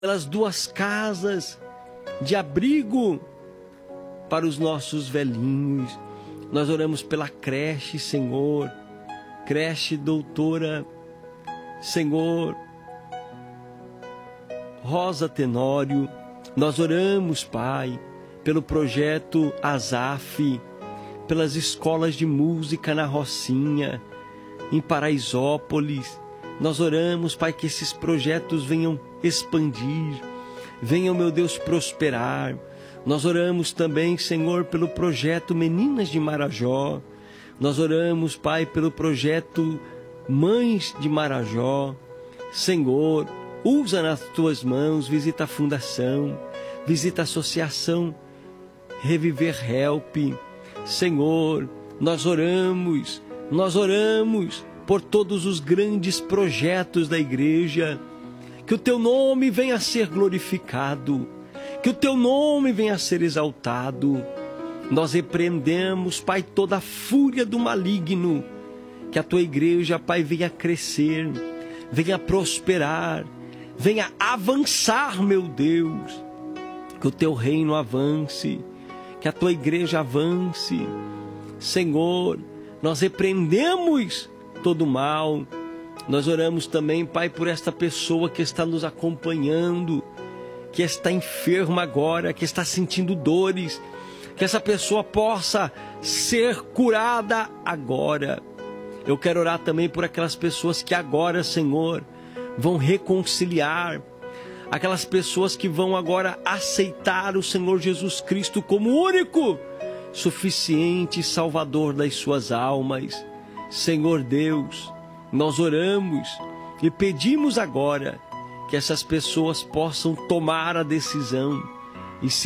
pelas 2 casas de abrigo para os nossos velhinhos. Nós oramos pela creche, Senhor, creche doutora, Senhor, Rosa Tenório. Nós oramos, Pai, pelo projeto Azaf, pelas escolas de música na Rocinha, em Paraisópolis. Nós oramos, Pai, que esses projetos venham expandir, venham, meu Deus, prosperar. Nós oramos também, Senhor, pelo projeto Meninas de Marajó. Nós oramos, Pai, pelo projeto Mães de Marajó. Senhor, usa nas Tuas mãos, visita a fundação, visita a associação Reviver Help. Senhor, nós oramos por todos os grandes projetos da igreja, que o Teu nome venha a ser glorificado, que o Teu nome venha a ser exaltado. Nós repreendemos, Pai, toda a fúria do maligno, que a Tua igreja, Pai, venha crescer, venha prosperar, venha avançar, meu Deus, que o Teu reino avance, que a Tua igreja avance. Senhor, nós repreendemos todo o mal. Nós oramos também, Pai, por esta pessoa que está nos acompanhando, que está enferma agora, que está sentindo dores, que essa pessoa possa ser curada agora. Eu quero orar também por aquelas pessoas que agora, Senhor, vão reconciliar, aquelas pessoas que vão agora aceitar o Senhor Jesus Cristo como único, suficiente Salvador das suas almas. Senhor Deus, nós oramos e pedimos agora que essas pessoas possam tomar a decisão e se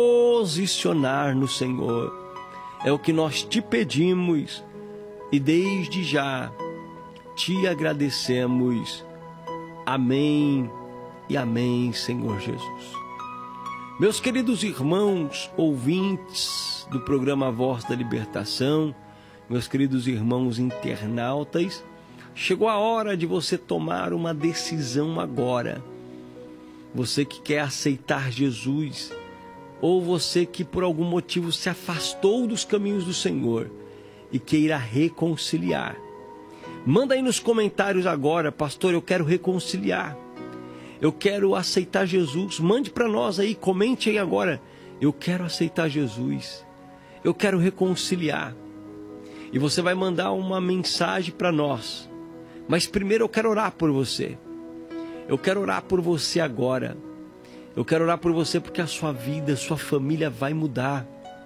posicionar no Senhor. É o que nós te pedimos e desde já te agradecemos. Amém e amém, Senhor Jesus. Meus queridos irmãos ouvintes do programa Voz da Libertação, meus queridos irmãos internautas, chegou a hora de você tomar uma decisão agora. Você que quer aceitar Jesus, ou você que por algum motivo se afastou dos caminhos do Senhor e queira reconciliar. Manda aí nos comentários agora: pastor, eu quero reconciliar, eu quero aceitar Jesus. Mande para nós aí, comente aí agora: eu quero aceitar Jesus, eu quero reconciliar. E você vai mandar uma mensagem para nós. Mas primeiro eu quero orar por você. Eu quero orar por você agora. Eu quero orar por você porque a sua vida, a sua família vai mudar.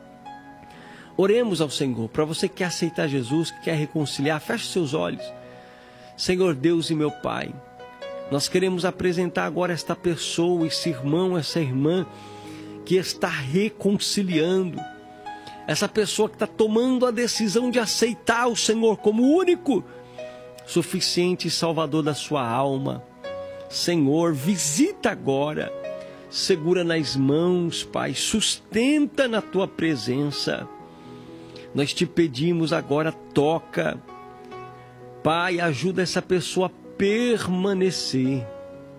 Oremos ao Senhor. Para você que quer aceitar Jesus, que quer reconciliar, feche seus olhos. Senhor Deus e meu Pai, nós queremos apresentar agora esta pessoa, esse irmão, essa irmã que está reconciliando. Essa pessoa que está tomando a decisão de aceitar o Senhor como único, suficiente Salvador da sua alma. Senhor, visita agora, segura nas mãos, Pai, sustenta na Tua presença. Nós te pedimos agora, toca, Pai, ajuda essa pessoa a permanecer.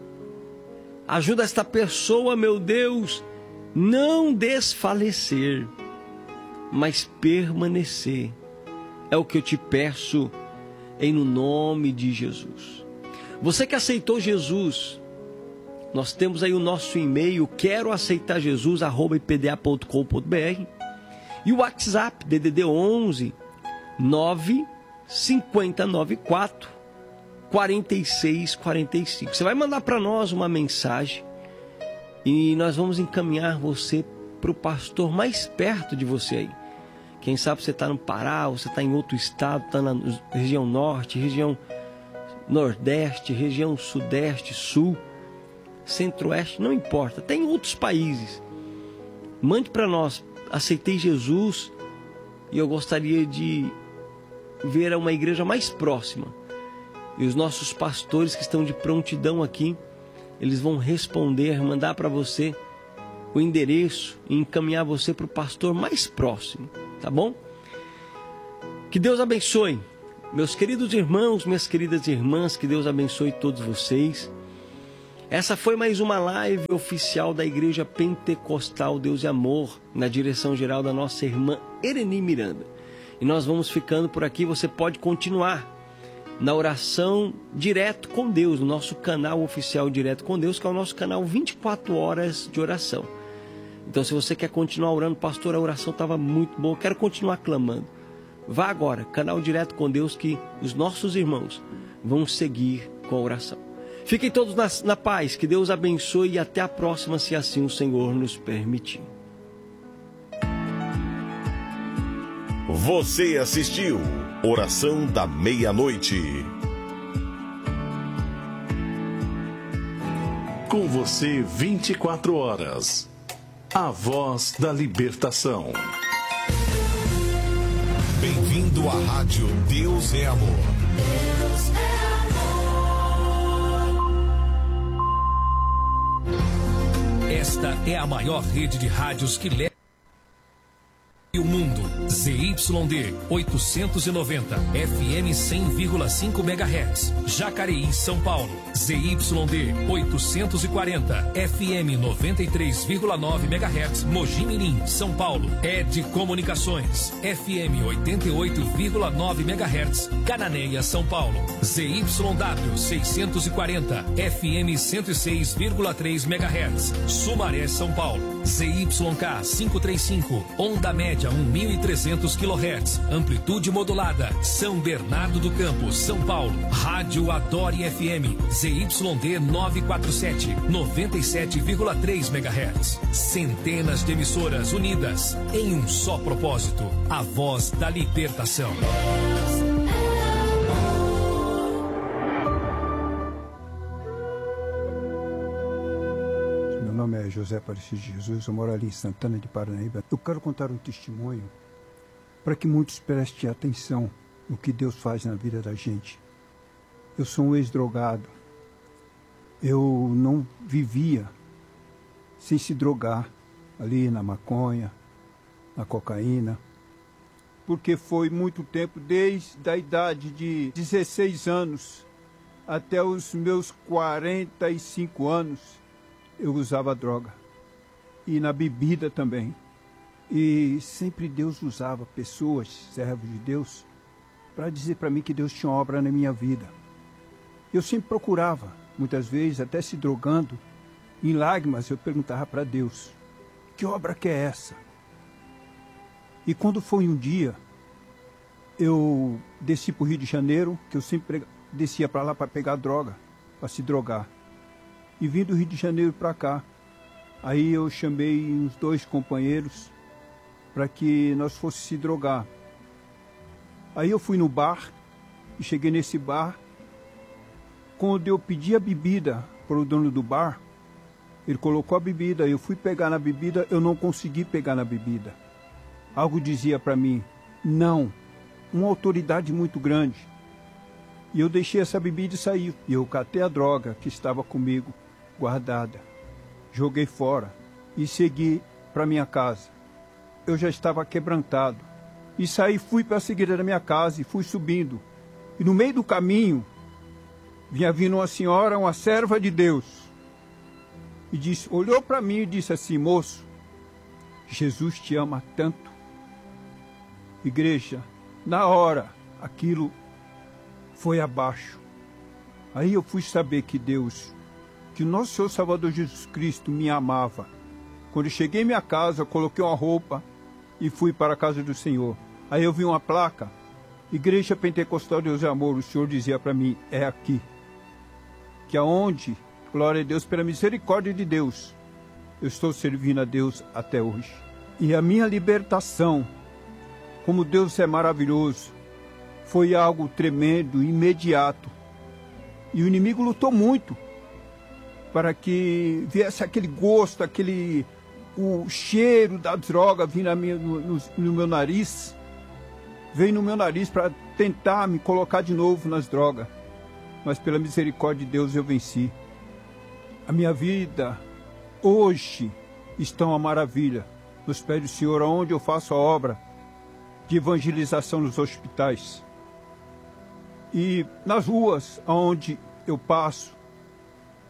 Ajuda esta pessoa, meu Deus, não desfalecer, mas permanecer. É o que eu te peço, em no nome de Jesus. Você que aceitou Jesus, nós temos aí o nosso e-mail, queroaceitarjesus@ipda.com.br, e o WhatsApp, DDD 11 95094 4645. Você vai mandar para nós uma mensagem e nós vamos encaminhar você para o pastor mais perto de você aí. Quem sabe você está no Pará, você está em outro estado, está na região norte, região nordeste, região sudeste, sul, centro-oeste, não importa, tem outros países. Mande para nós: aceitei Jesus e eu gostaria de ver uma igreja mais próxima. E os nossos pastores que estão de prontidão aqui, eles vão responder, mandar para você o endereço e encaminhar você para o pastor mais próximo, tá bom? Que Deus abençoe, meus queridos irmãos, minhas queridas irmãs, que Deus abençoe todos vocês. Essa foi mais uma live oficial da Igreja Pentecostal Deus e Amor, na direção geral da nossa irmã Ereni Miranda. E nós vamos ficando por aqui. Você pode continuar na oração direto com Deus, no nosso canal oficial Direto com Deus, que é o nosso canal 24 horas de oração. Então, se você quer continuar orando, pastor, a oração estava muito boa, eu quero continuar clamando. Vá agora, canal Direto com Deus, que os nossos irmãos vão seguir com a oração. Fiquem todos na paz, que Deus abençoe e até a próxima, se assim o Senhor nos permitir. Você assistiu Oração da Meia-Noite. Com você 24 horas. A voz da libertação. Bem-vindo à Rádio Deus é Amor. Deus é amor. Esta é a maior rede de rádios que leva o mundo. ZYD 890, FM 100,5 MHz, Jacareí, São Paulo. ZYD 840, FM 93,9 MHz, Mogi Mirim, São Paulo. ED Comunicações, FM 88,9 MHz, Cananéia, São Paulo. ZYW 640, FM 106,3 MHz, Sumaré, São Paulo. ZYK 535, onda média 1.300 kHz, amplitude modulada, São Bernardo do Campo, São Paulo. Rádio Adore FM, ZYD 947, 97,3 MHz. Centenas de emissoras unidas em um só propósito, a voz da libertação. Meu nome é José Aparecido de Jesus, eu moro ali em Santana de Parnaíba. Eu quero contar um testemunho para que muitos prestem atenção no que Deus faz na vida da gente. Eu sou um ex-drogado. Eu não vivia sem se drogar ali na maconha, na cocaína, porque foi muito tempo, desde a idade de 16 anos até os meus 45 anos, eu usava droga. E na bebida também. E sempre Deus usava pessoas, servos de Deus, para dizer para mim que Deus tinha obra na minha vida. Eu sempre procurava, muitas vezes, até se drogando, em lágrimas eu perguntava para Deus, que obra que é essa? E quando foi um dia, eu desci para o Rio de Janeiro, que eu sempre descia para lá para pegar droga, para se drogar. E vim do Rio de Janeiro para cá. Aí eu chamei uns 2 companheiros para que nós fôssemos se drogar. Aí eu fui no bar, e cheguei nesse bar. Quando eu pedi a bebida para o dono do bar, ele colocou a bebida, eu fui pegar na bebida, eu não consegui pegar na bebida. Algo dizia para mim, não, uma autoridade muito grande. E eu deixei essa bebida e saí. E eu catei a droga que estava comigo, guardada. Joguei fora e segui para minha casa. Eu já estava quebrantado. E saí, fui para a seguida da minha casa e fui subindo. E no meio do caminho, vinha vindo uma senhora, uma serva de Deus. E disse, olhou para mim e disse assim, moço, Jesus te ama tanto. Igreja, na hora, aquilo foi abaixo. Aí eu fui saber que Deus, que o nosso Senhor Salvador Jesus Cristo me amava. Quando eu cheguei em minha casa, eu coloquei uma roupa e fui para a casa do Senhor. Aí eu vi uma placa, Igreja Pentecostal Deus é Amor. O Senhor dizia para mim, é aqui. Que aonde, glória a Deus, pela misericórdia de Deus, eu estou servindo a Deus até hoje. E a minha libertação, como Deus é maravilhoso, foi algo tremendo, imediato. E o inimigo lutou muito para que viesse aquele gosto, o cheiro da droga vindo no meu nariz. Veio no meu nariz para tentar me colocar de novo nas drogas. Mas pela misericórdia de Deus eu venci. A minha vida hoje está uma maravilha. Nos pés do Senhor, onde eu faço a obra de evangelização nos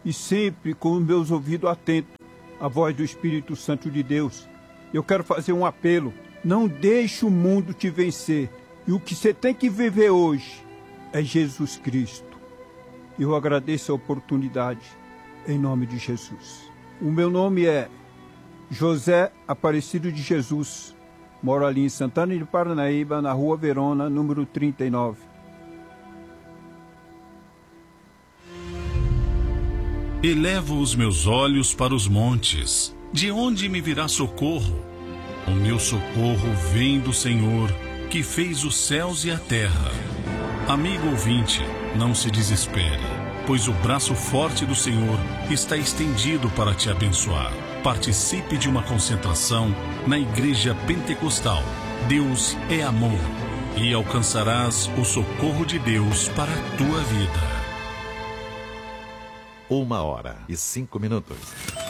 e sempre com os meus ouvidos atentos à voz do Espírito Santo de Deus. Eu quero fazer um apelo. Não deixe o mundo te vencer. E o que você tem que viver hoje é Jesus Cristo. Eu agradeço a oportunidade em nome de Jesus. O meu nome é José Aparecido de Jesus. Moro ali em Santana de Parnaíba, na Rua Verona, número 39. Elevo os meus olhos para os montes. De onde me virá socorro? O meu socorro vem do Senhor, que fez os céus e a terra. Amigo ouvinte, não se desespere, pois o braço forte do Senhor está estendido para te abençoar. Participe de uma concentração na Igreja Pentecostal. Deus é amor, e alcançarás o socorro de Deus para a tua vida. 1h05.